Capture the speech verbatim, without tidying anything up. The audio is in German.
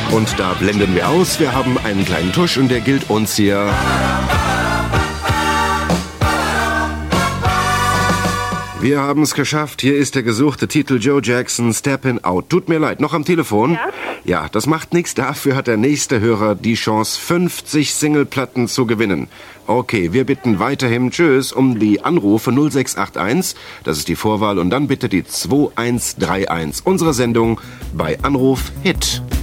Und da blenden wir aus. Wir haben einen kleinen Tusch und der gilt uns hier. Wir haben es geschafft. Hier ist der gesuchte Titel Joe Jackson, Steppin' Out. Tut mir leid, noch am Telefon? Ja. Ja, das macht nichts. Dafür hat der nächste Hörer die Chance, fünfzig Singleplatten zu gewinnen. Okay, wir bitten weiterhin, tschüss, um die Anrufe null sechs acht eins, das ist die Vorwahl, und dann bitte die zwei eins drei eins. Unsere Sendung bei Anruf Hit.